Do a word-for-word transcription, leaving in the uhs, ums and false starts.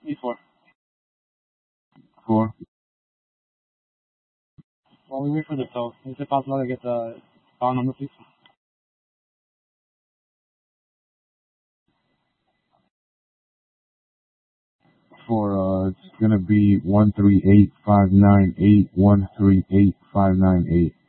E four. Four. While we wait for the tow, is it possible to get the file number, please? For uh, it's gonna be one three eight five nine eight one three eight five nine eight.